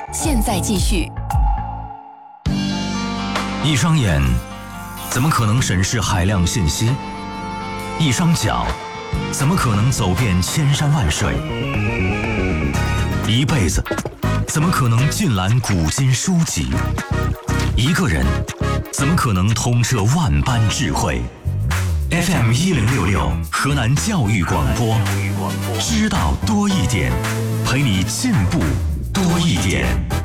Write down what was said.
现在继续。 一双眼怎么可能审视海量信息？一双脚怎么可能走遍千山万水？一辈子怎么可能尽览古今书籍？一个人怎么可能通彻万般智慧？FM 1066河南教育广播，知道多一点，陪你进步多一点。